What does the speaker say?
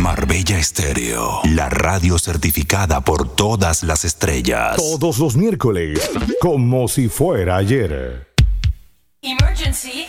Marbella Estéreo, la radio certificada por todas las estrellas. Todos los miércoles, como si fuera ayer. Emergency.